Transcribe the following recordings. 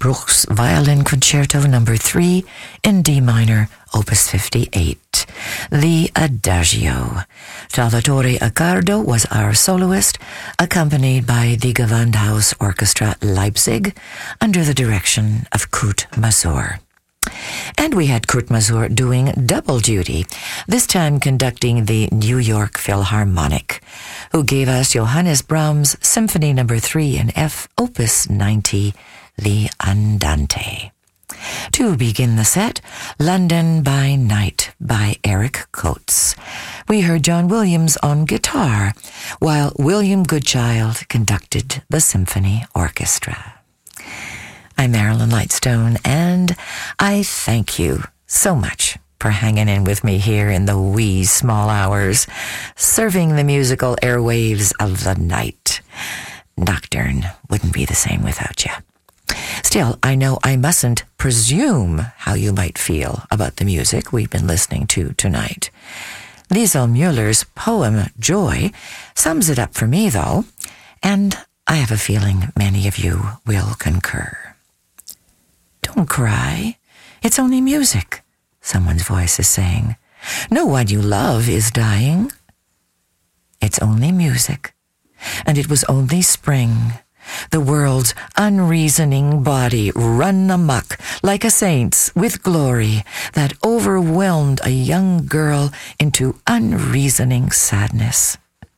Bruch's Violin Concerto No. 3 in D minor, Opus 58, the Adagio. Salvatore Accardo was our soloist, accompanied by the Gewandhaus Orchestra Leipzig under the direction of Kurt Masur. And we had Kurt Masur doing double duty, this time conducting the New York Philharmonic, who gave us Johannes Brahms' Symphony No. 3 in F, Opus 90, the Andante. To begin the set, London by Night by Eric Coates. We heard John Williams on guitar, while William Goodchild conducted the symphony orchestra. I'm Marilyn Lightstone, and I thank you so much for hanging in with me here in the wee small hours, serving the musical airwaves of the night. Nocturne wouldn't be the same without you. Still, I know I mustn't presume how you might feel about the music we've been listening to tonight. Liesl Mueller's poem, Joy, sums it up for me, though, and I have a feeling many of you will concur. Don't cry. It's only music, someone's voice is saying. No one you love is dying. It's only music, and it was only spring. The world's unreasoning body run amok like a saint's with glory that overwhelmed a young girl into unreasoning sadness.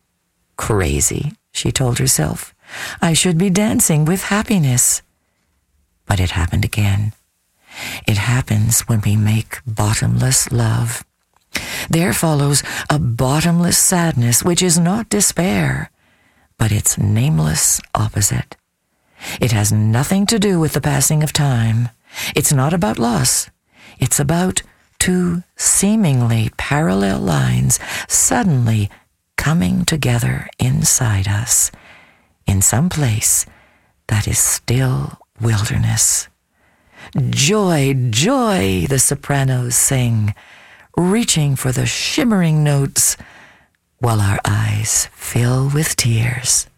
Crazy, she told herself. I should be dancing with happiness. But it happened again. It happens when we make bottomless love. There follows a bottomless sadness, which is not despair, but its nameless opposite. It has nothing to do with the passing of time. It's not about loss. It's about two seemingly parallel lines suddenly coming together inside us in some place that is still wilderness. Joy, joy, the sopranos sing, reaching for the shimmering notes while our eyes fill with tears.